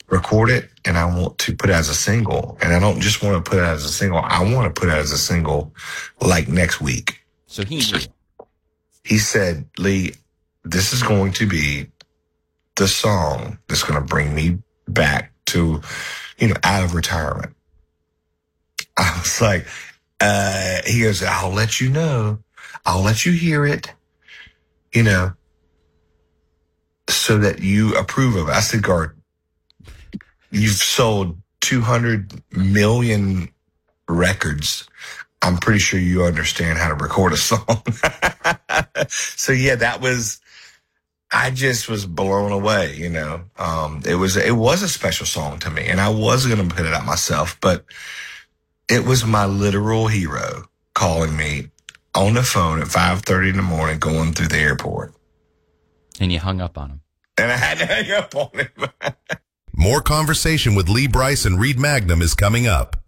record it and I want to put it as a single. And I don't just want to put it as a single. I want to put it as a single like next week. So he knew. He said, Lee, this is going to be the song that's going to bring me back to, out of retirement. I was like, he goes, I'll let you know. I'll let you hear it, so that you approve of it. I said, Gard, you've sold 200 million records. I'm pretty sure you understand how to record a song. So yeah, I just was blown away, it was a special song to me, and I was going to put it out myself, but it was my literal hero calling me on the phone at 5:30 in the morning going through the airport. And you hung up on him. And I had to hang up on him. More conversation with Lee Brice and Reed Magnum is coming up.